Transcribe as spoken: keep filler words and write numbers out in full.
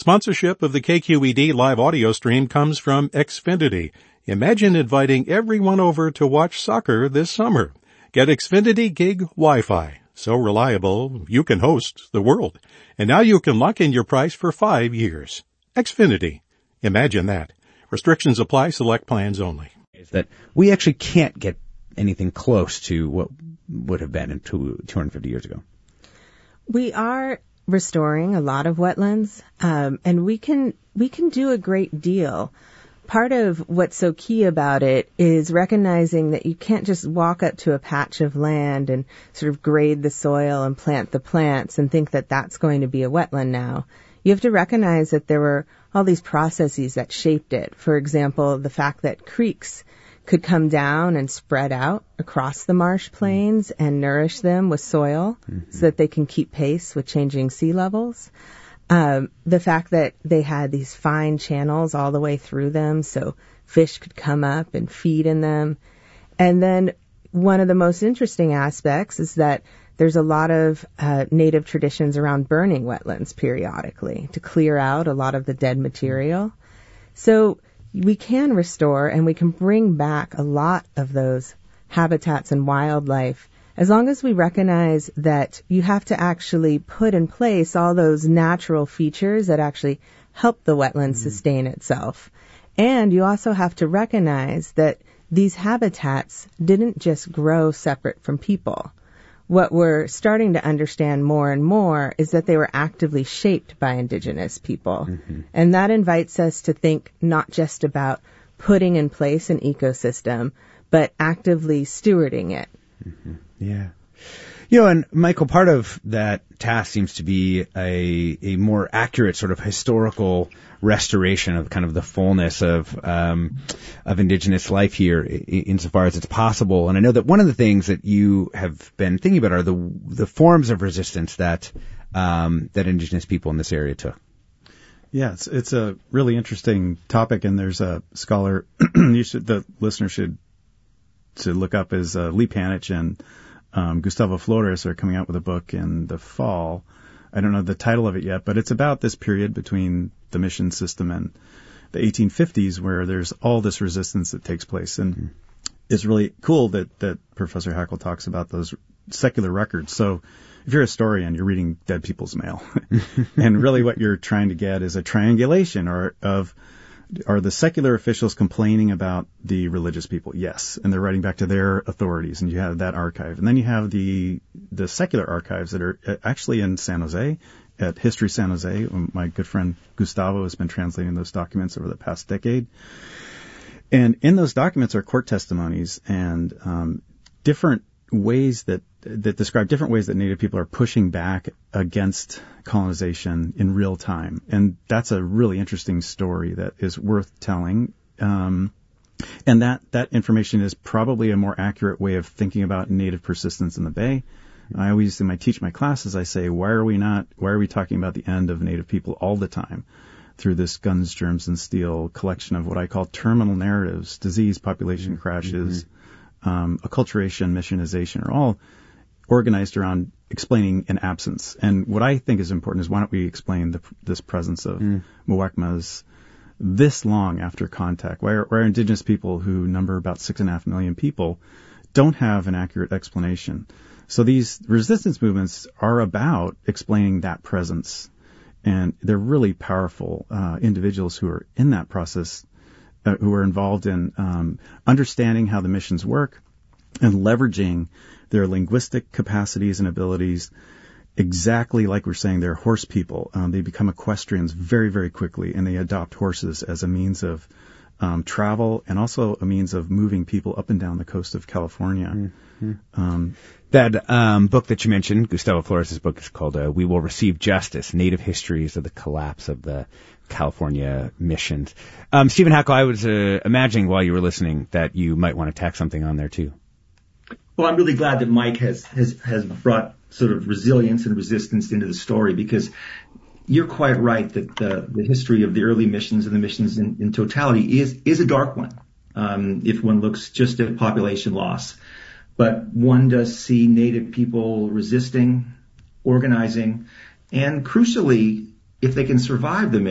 Sponsorship of the K Q E D live audio stream comes from Xfinity. Imagine inviting everyone over to watch soccer this summer. Get Xfinity Gig Wi-Fi. So reliable, you can host the world. And now you can lock in your price for five years. Xfinity. Imagine that. Restrictions apply. Select plans only. Is that we actually can't get anything close to what would have been in two, two hundred fifty years ago. We are restoring a lot of wetlands, um, and we can we can do a great deal. Part of what's so key about it is recognizing that you can't just walk up to a patch of land and sort of grade the soil and plant the plants and think that that's going to be a wetland now. You have to recognize that there were all these processes that shaped it. For example, the fact that creeks could come down and spread out across the marsh plains and nourish them with soil mm-hmm. so that they can keep pace with changing sea levels. Um, the fact that they had these fine channels all the way through them so fish could come up and feed in them. And then one of the most interesting aspects is that there's a lot of uh, native traditions around burning wetlands periodically to clear out a lot of the dead material. So we can restore and we can bring back a lot of those habitats and wildlife as long as we recognize that you have to actually put in place all those natural features that actually help the wetland mm-hmm. sustain itself. And you also have to recognize that these habitats didn't just grow separate from people. What we're starting to understand more and more is that they were actively shaped by indigenous people. Mm-hmm. And that invites us to think not just about putting in place an ecosystem, but actively stewarding it. Mm-hmm. Yeah. You know, and Michael, part of that task seems to be a, a more accurate sort of historical restoration of kind of the fullness of um, of indigenous life here insofar as it's possible. And I know that one of the things that you have been thinking about are the the forms of resistance that um, that indigenous people in this area took. Yeah, it's, it's a really interesting topic, and there's a scholar you should the listener should to look up is uh, Lee Panich and Um, Gustavo Flores are coming out with a book in the fall. I don't know the title of it yet, but it's about this period between the mission system and the eighteen fifties where there's all this resistance that takes place. And mm-hmm. it's really cool that, that Professor Hackl talks about those secular records. So if you're a historian, you're reading dead people's mail. And really what you're trying to get is a triangulation or of are the secular officials complaining about the religious people? Yes. And they're writing back to their authorities, and you have that archive. And then you have the the secular archives that are actually in San Jose, at History San Jose. My good friend Gustavo has been translating those documents over the past decade. And in those documents are court testimonies and um, different ways that that describe different ways that Native people are pushing back against colonization in real time. And that's a really interesting story that is worth telling. Um, and that, that information is probably a more accurate way of thinking about Native persistence in the Bay. I always, in my teach my classes, I say, why are we not, why are we talking about the end of Native people all the time through this guns, germs, and steel collection of what I call terminal narratives, disease, population crashes, mm-hmm. um, acculturation, missionization, are all organized around explaining an absence. And what I think is important is why don't we explain the, this presence of mm. Muwekmas this long after contact, where, where indigenous people who number about six and a half million people don't have an accurate explanation. So these resistance movements are about explaining that presence. And they're really powerful uh, individuals who are in that process, uh, who are involved in um, understanding how the missions work and leveraging their linguistic capacities and abilities, exactly like we're saying, they're horse people. Um, they become equestrians very, very quickly, and they adopt horses as a means of um, travel and also a means of moving people up and down the coast of California. Mm-hmm. Um, that um, book that you mentioned, Gustavo Flores' book, is called uh, We Will Receive Justice, Native Histories of the Collapse of the California Missions. Um, Stephen Hackl, I was uh, imagining while you were listening that you might want to tack something on there, too. Well, I'm really glad that Mike has, has, has brought sort of resilience and resistance into the story, because you're quite right that the, the history of the early missions and the missions in, in totality is, is a dark one, um, if one looks just at population loss. But one does see Native people resisting, organizing, and crucially, if they can survive the